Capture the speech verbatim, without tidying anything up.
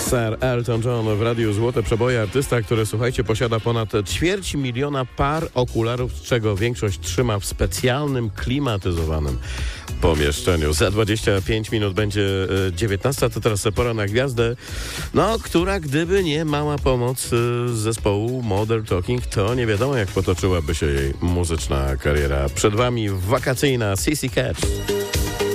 Sir Elton John w Radiu Złote Przeboje. Artysta, który, słuchajcie, posiada ponad ćwierć miliona par okularów, z czego większość trzyma w specjalnym, klimatyzowanym pomieszczeniu. Za dwadzieścia pięć minut będzie dziewiętnasta, to teraz pora na gwiazdę, no, która gdyby nie mała pomoc z zespołu Modern Talking, to nie wiadomo, jak potoczyłaby się jej muzyczna kariera. Przed wami wakacyjna C C Catch.